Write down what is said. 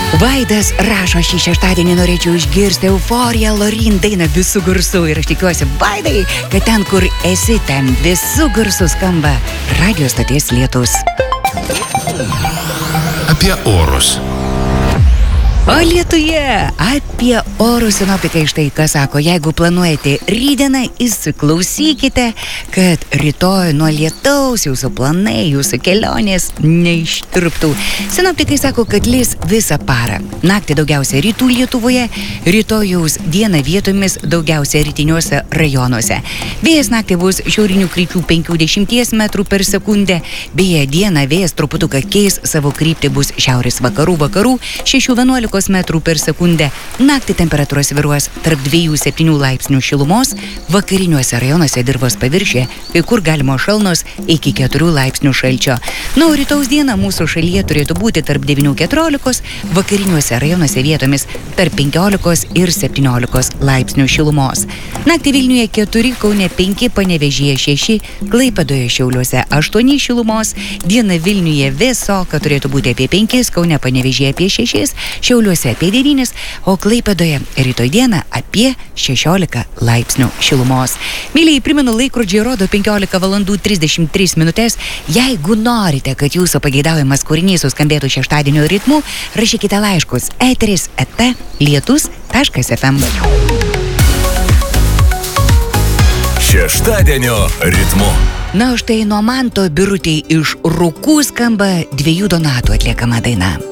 Vaidas rašo, šį šeštadienį norėčiau išgirsti Euforiją Lorin dainą visų garsų ir aš tikiuosi, Vaidai, kad ten, kur esi, ten visų garsų skamba radio stoties Lietus. Apie orus. O Lietuje apie orus sinoptikai štai ką sako, jeigu planuojate rytdieną, įsiklausykite, kad rytoj nuo lietaus jūsų planai, jūsų kelionės neištirptų. Sinoptikai sako, kad lis visą parą. Naktį daugiausia rytų Lietuvoje, rytojaus dieną vietomis daugiausia rytiniuose rajonuose. Vėjas naktį bus šiaurinių krypčių 50 metrų per sekundę, beje dieną vėjas truputuką keis savo kryptį, bus šiaurės vakarų 6-11 metrų per sekundę. Naktį temperatūra svyruos tarp 2-7 laipsnių šilumos, vakariniuose rajonuose dirvos paviršiuje, kai kur galimos šalnos iki 4 laipsnių šalčio. Na, o rytaus dieną mūsų šalyje turėtų būti tarp 9-14, vakariniuose rajonuose vietomis tarp 15 ir 17 laipsnių šilumos. Naktį Vilniuje 4, Kaune 5, Panevėžyje 6, Klaipėdoje Šiauliuose 8 šilumos, dieną Vilniuje vėsoka turėtų būti apie 5, Kaune Panevėžyje apie 6, Šiauliuose apie 9, o Klaipėdoje rytoj dieną apie 16 laipsnių šilumos. Myliai, primenu, laikrodžiai rodo 15 valandų 33 minutės. Jeigu norite, kad jūsų pageidaujamas kūrinys suskambėtų šeštadienio ritmu, rašykite laiškus eteris@lietus.fm. Šeštadienio ritmu. Na, štai nuo Manto Birutei iš Rukų skamba 2 Donatų atliekama daina.